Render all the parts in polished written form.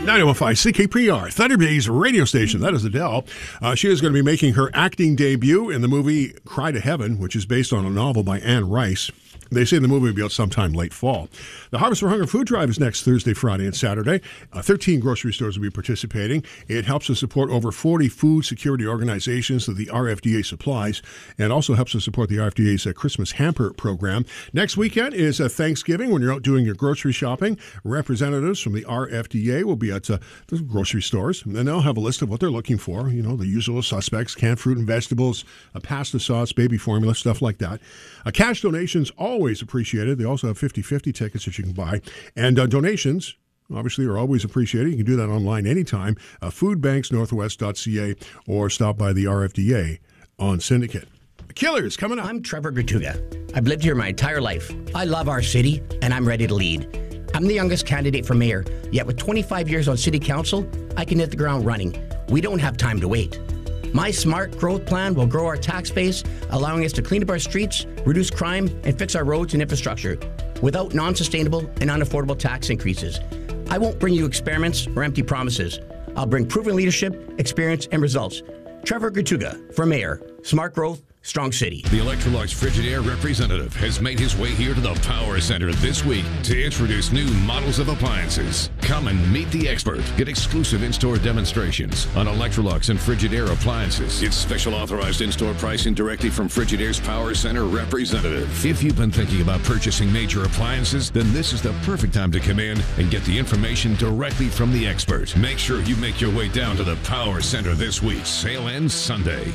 91.5 CKPR, Thunder Bay's radio station. That is Adele. She is going to be making her acting debut in the movie Cry to Heaven, which is based on a novel by Anne Rice. They say the movie will be out sometime late fall. The Harvest for Hunger food drive is next Thursday, Friday, and Saturday. 13 grocery stores will be participating. It helps to support over 40 food security organizations that the RFDA supplies, and also helps to support the RFDA's Christmas hamper program. Next weekend is Thanksgiving. When you're out doing your grocery shopping, representatives from the RFDA will be at the grocery stores, and they'll have a list of what they're looking for. You know, the usual suspects: canned fruit and vegetables, pasta sauce, baby formula, stuff like that. Cash donations always appreciated. They also have 50/50 tickets that you can buy. And donations, obviously, are always appreciated. You can do that online anytime. Foodbanksnorthwest.ca or stop by the RFDA on Syndicate. Killers coming up. I'm Trevor Gratuga. I've lived here my entire life. I love our city, and I'm ready to lead. I'm the youngest candidate for mayor, yet with 25 years on city council, I can hit the ground running. We don't have time to wait. My smart growth plan will grow our tax base, allowing us to clean up our streets, reduce crime, and fix our roads and infrastructure without non-sustainable and unaffordable tax increases. I won't bring you experiments or empty promises. I'll bring proven leadership, experience, and results. Trevor Gratuga for mayor. Smart growth, strong city. The Electrolux Frigidaire representative has made his way here to the Power Center this week to introduce new models of appliances. Come and meet the expert. Get exclusive in-store demonstrations on Electrolux and Frigidaire appliances. It's special authorized in-store pricing directly from Frigidaire's Power Center representative. If you've been thinking about purchasing major appliances, then this is the perfect time to come in and get the information directly from the expert. Make sure you make your way down to the Power Center this week. Sale ends Sunday,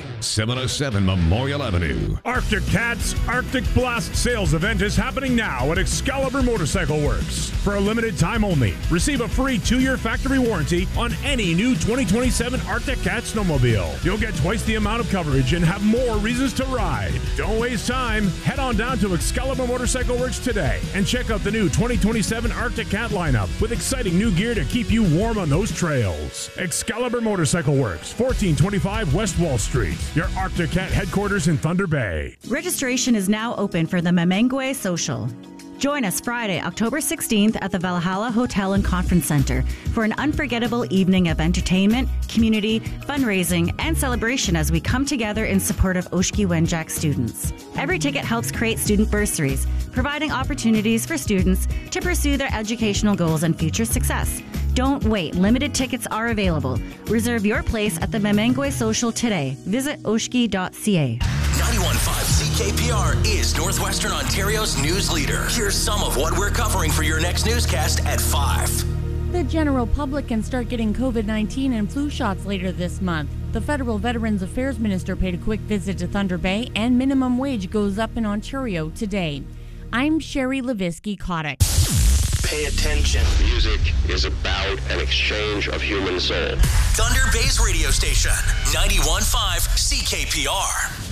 707 Memorial Avenue. Arctic Cat's Arctic Blast sales event is happening now at Excalibur Motorcycle Works. For a limited time only, receive a free 2-year factory warranty on any new 2027 Arctic Cat snowmobile. You'll get twice the amount of coverage and have more reasons to ride. Don't waste time. Head on down to Excalibur Motorcycle Works today and check out the new 2027 Arctic Cat lineup with exciting new gear to keep you warm on those trails. Excalibur Motorcycle Works, 1425 West Wall Street. Your Arctic Cat headquarters in Thunder Bay. Registration is now open for the Memengwe Social. Join us Friday, October 16th at the Valhalla Hotel and Conference Center for an unforgettable evening of entertainment, community, fundraising, and celebration as we come together in support of Oshki Wenjack students. Every ticket helps create student bursaries, providing opportunities for students to pursue their educational goals and future success. Don't wait. Limited tickets are available. Reserve your place at the Memengwe Social today. Visit oshki.ca. 91.5 CKPR is Northwestern Ontario's news leader. Here's some of what we're covering for your next newscast at 5. The general public can start getting COVID-19 and flu shots later this month. The Federal Veterans Affairs Minister paid a quick visit to Thunder Bay, and minimum wage goes up in Ontario today. I'm Sherry Levisky-Kotick. Pay attention. Music is about an exchange of human soul. Thunder Bay's radio station, 91.5 CKPR.